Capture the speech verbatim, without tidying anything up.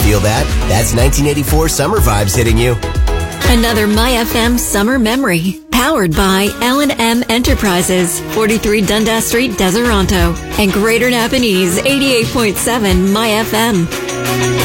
Feel that? That's nineteen eighty-four summer vibes hitting you. Another My F M summer memory. Powered by L and M Enterprises, forty-three Dundas Street, Deseronto, and Greater Napanese, eighty-eight point seven My F M.